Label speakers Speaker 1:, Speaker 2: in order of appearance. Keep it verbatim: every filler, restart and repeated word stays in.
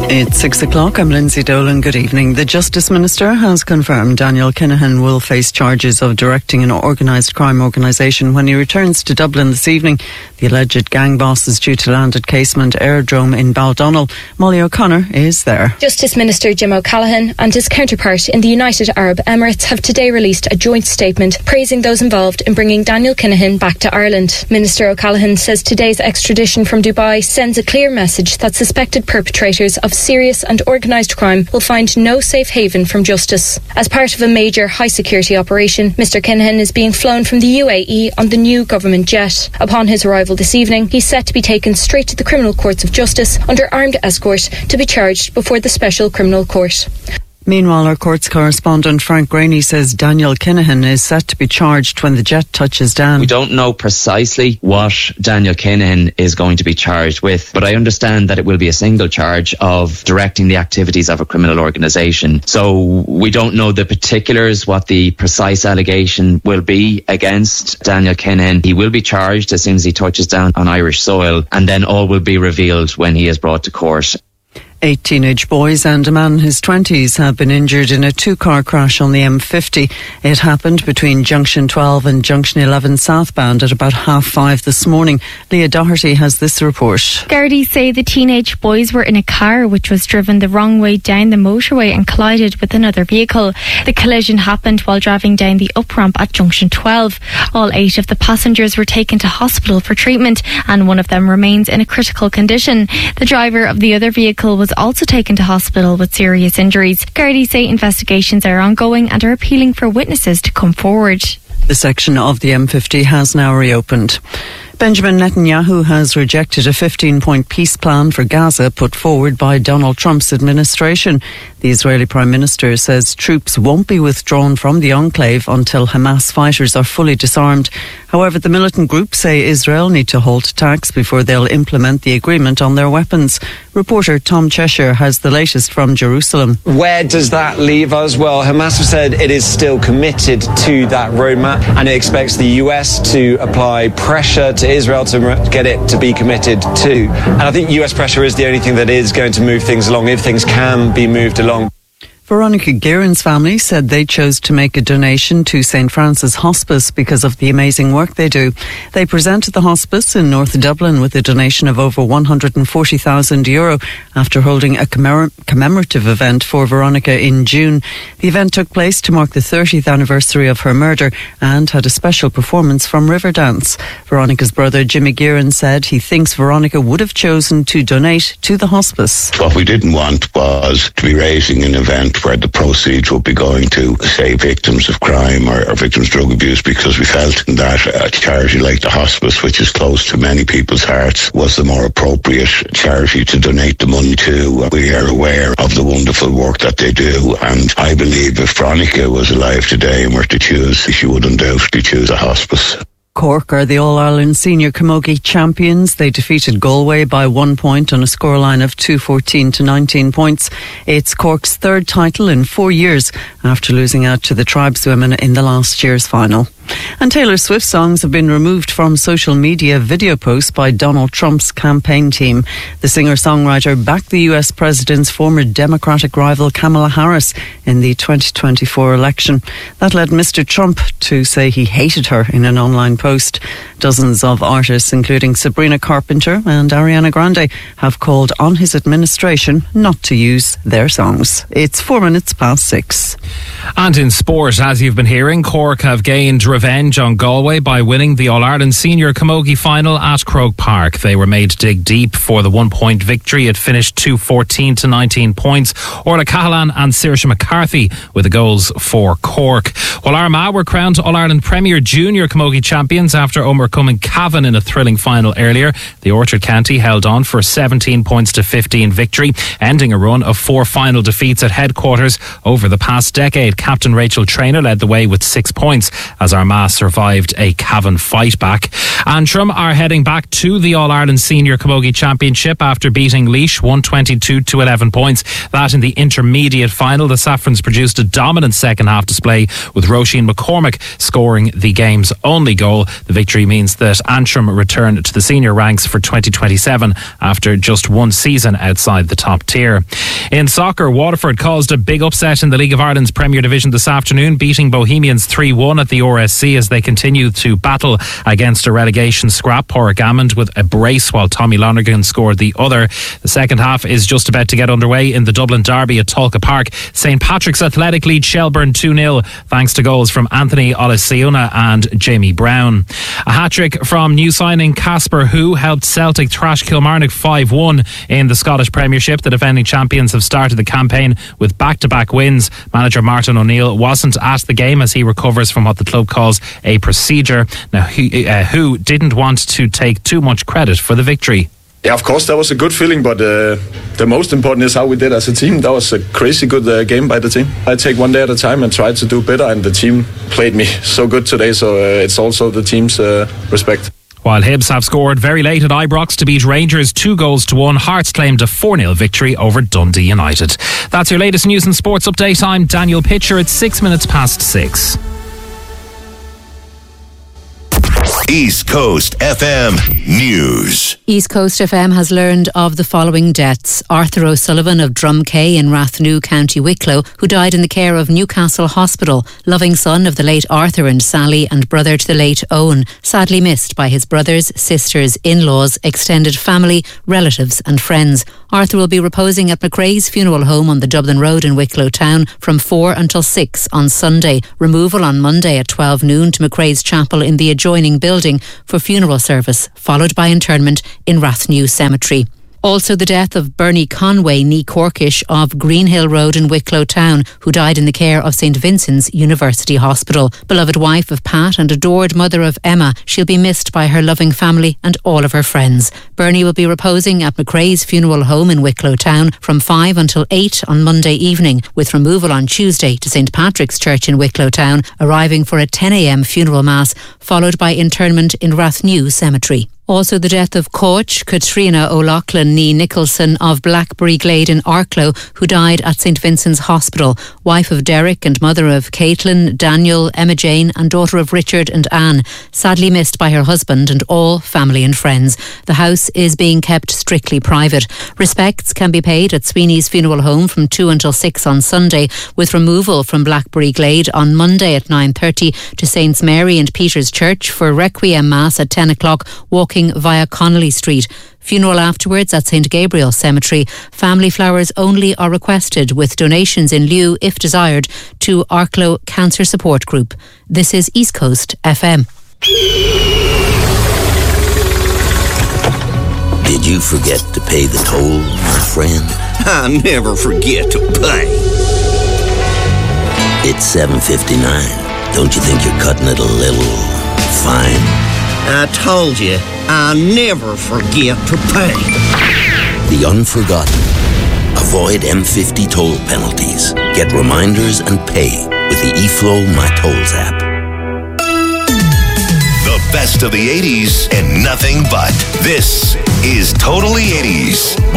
Speaker 1: It's six o'clock. I'm Lindsay Dolan. Good evening. The Justice Minister has confirmed Daniel Kinahan will face charges of directing an organised crime organisation when he returns to Dublin this evening. The alleged gang boss is due to land at Casement Aerodrome in Baldonnel. Molly O'Connor is there.
Speaker 2: Justice Minister Jim O'Callaghan and his counterpart in the United Arab Emirates have today released a joint statement praising those involved in bringing Daniel Kinahan back to Ireland. Minister O'Callaghan says today's extradition from Dubai sends a clear message that suspected perpetrators of serious and organised crime will find no safe haven from justice. As part of a major high-security operation, Mr Kinahan is being flown from the U A E on the new government jet. Upon his arrival this evening, he's set to be taken straight to the criminal courts of justice under armed escort to be charged before the Special Criminal Court.
Speaker 1: Meanwhile, our courts correspondent Frank Graney says Daniel Kinahan is set to be charged when the jet touches down.
Speaker 3: We don't know precisely what Daniel Kinahan is going to be charged with, but I understand that it will be a single charge of directing the activities of a criminal organisation. So we don't know the particulars, what the precise allegation will be against Daniel Kinahan. He will be charged as soon as he touches down on Irish soil, and then all will be revealed when he is brought to court.
Speaker 1: Eight teenage boys and a man in his twenties have been injured in a two-car crash on the M fifty. It happened between Junction twelve and Junction eleven southbound at about half five this morning. Leah Doherty has this report.
Speaker 4: Gardaí say the teenage boys were in a car which was driven the wrong way down the motorway and collided with another vehicle. The collision happened while driving down the up-ramp at Junction twelve. All eight of the passengers were taken to hospital for treatment and one of them remains in a critical condition. The driver of the other vehicle was also taken to hospital with serious injuries. Gardaí say investigations are ongoing and are appealing for witnesses to come forward.
Speaker 1: The section of the M fifty has now reopened. Benjamin Netanyahu has rejected a fifteen-point peace plan for Gaza put forward by Donald Trump's administration. The Israeli Prime Minister says troops won't be withdrawn from the enclave until Hamas fighters are fully disarmed. However, the militant groups say Israel need to halt attacks before they'll implement the agreement on their weapons. Reporter Tom Cheshire has the latest from Jerusalem.
Speaker 5: Where does that leave us? Well, Hamas have said it is still committed to that roadmap and it expects the U S to apply pressure to Israel to get it to be committed to. And I think U S pressure is the only thing that is going to move things along, if things can be moved along.
Speaker 1: Veronica Guerin's family said they chose to make a donation to Saint Francis Hospice because of the amazing work they do. They presented the hospice in North Dublin with a donation of over one hundred forty thousand euro after holding a commemor- commemorative event for Veronica in June. The event took place to mark the thirtieth anniversary of her murder and had a special performance from Riverdance. Veronica's brother Jimmy Guerin said he thinks Veronica would have chosen to donate to the hospice.
Speaker 6: What we didn't want was to be raising an event where the proceeds would be going to, say, victims of crime or, or victims of drug abuse, because we felt that a charity like the hospice, which is close to many people's hearts, was the more appropriate charity to donate the money to. We are aware of the wonderful work that they do, and I believe if Veronica was alive today and were to choose, she would undoubtedly choose a hospice.
Speaker 1: Cork are the All-Ireland Senior Camogie champions. They defeated Galway by one point on a scoreline of two fourteen to nineteen points. It's Cork's third title in four years after losing out to the tribeswomen in the last year's final. And Taylor Swift songs have been removed from social media video posts by Donald Trump's campaign team. The singer-songwriter backed the U S president's former Democratic rival Kamala Harris in the twenty twenty-four election. That led Mister Trump to say he hated her in an online post. Dozens of artists, including Sabrina Carpenter and Ariana Grande, have called on his administration not to use their songs. It's four minutes past six.
Speaker 7: And in sport, as you've been hearing, Cork have gained revenge on Galway by winning the All-Ireland Senior Camogie final at Croke Park. They were made to dig deep for the one-point victory. It finished two fourteen to nineteen points. Orla Cahalan and Saoirse McCarthy with the goals for Cork. While Armagh were crowned All-Ireland Premier Junior Camogie champions after overcoming Cavan in a thrilling final earlier. The Orchard County held on for a seventeen points to fifteen victory, ending a run of four final defeats at headquarters over the past decade. Captain Rachel Traynor led the way with six points as Armagh Armagh survived a Cavan fight back. Antrim are heading back to the All-Ireland Senior Camogie Championship after beating Laois one twenty-two to eleven points. That in the intermediate final. The Saffrons produced a dominant second half display with Roisin McCormick scoring the game's only goal. The victory means that Antrim return to the senior ranks for twenty twenty-seven after just one season outside the top tier. In soccer, Waterford caused a big upset in the League of Ireland's Premier Division this afternoon, beating Bohemians three one at the R S C as they continue to battle against a relegation scrap. Porrick Hammond with a brace while Tommy Lonergan scored the other. The second half is just about to get underway in the Dublin Derby at Tolka Park. Saint Patrick's Athletic lead Shelburne two nil thanks to goals from Anthony Olisiuna and Jamie Brown. A hat-trick from new signing Casper Hu helped Celtic thrash Kilmarnock five one in the Scottish Premiership. The defending champions have started the campaign with back-to-back wins. Manager Martin O'Neill wasn't at the game as he recovers from what the club calls a procedure. Now, he, uh, Hu didn't want to take too much credit for the victory.
Speaker 8: Yeah, of course, that was a good feeling, but uh, the most important is how we did as a team. That was a crazy good uh, game by the team. I take one day at a time and try to do better, and the team played me so good today, so uh, it's also the team's uh, respect.
Speaker 7: While Hibs have scored very late at Ibrox to beat Rangers two goals to one, Hearts claimed a four nil victory over Dundee United. That's your latest news and sports update. I'm Daniel Pitcher. It's six minutes past six.
Speaker 9: East Coast F M News.
Speaker 10: East Coast F M has learned of the following deaths. Arthur O'Sullivan of Drumcay in Rathnew, County Wicklow, who died in the care of Newcastle Hospital. Loving son of the late Arthur and Sally and brother to the late Owen. Sadly missed by his brothers, sisters, in-laws, extended family, relatives and friends. Arthur will be reposing at McRae's funeral home on the Dublin Road in Wicklow Town from four until six on Sunday. Removal on Monday at twelve noon to McRae's Chapel in the adjoining building for funeral service, followed by interment in Rathnew Cemetery. Also the death of Bernie Conway, nee Corkish, of Greenhill Road in Wicklow Town, who died in the care of Saint Vincent's University Hospital. Beloved wife of Pat and adored mother of Emma, she'll be missed by her loving family and all of her friends. Bernie will be reposing at McRae's funeral home in Wicklow Town from five until eight on Monday evening, with removal on Tuesday to Saint Patrick's Church in Wicklow Town, arriving for a ten a m funeral mass, followed by interment in Rathnew Cemetery. Also the death of coach Katrina O'Loughlin nee Nicholson of Blackberry Glade in Arklow, who died at Saint Vincent's Hospital, wife of Derek and mother of Caitlin, Daniel, Emma Jane and daughter of Richard and Anne, sadly missed by her husband and all family and friends. The house is being kept strictly private. Respects can be paid at Sweeney's Funeral Home from two until six on Sunday, with removal from Blackberry Glade on Monday at nine thirty to Saints Mary and Peter's Church for Requiem Mass at ten o'clock, walking via Connolly Street. Funeral afterwards at Saint Gabriel Cemetery. Family flowers only are requested, with donations in lieu, if desired, to Arklow Cancer Support Group. This is East Coast F M.
Speaker 11: Did you forget to pay the toll, my friend?
Speaker 12: I never forget to pay.
Speaker 11: It's seven fifty-nine. Don't you think you're cutting it a little fine?
Speaker 12: I told you, I never forget to pay.
Speaker 11: The unforgotten. Avoid M fifty toll penalties. Get reminders and pay with the eFlow My Tolls app.
Speaker 9: The best of the eighties and nothing but. This is Totally eighties with